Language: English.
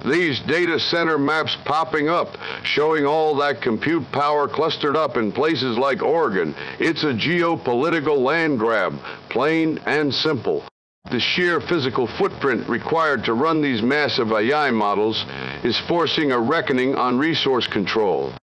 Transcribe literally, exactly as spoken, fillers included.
These data center maps popping up, showing all that compute power clustered up in places like Oregon. It's a geopolitical land grab, plain and simple. The sheer physical footprint required to run these massive A I models is forcing a reckoning on resource control.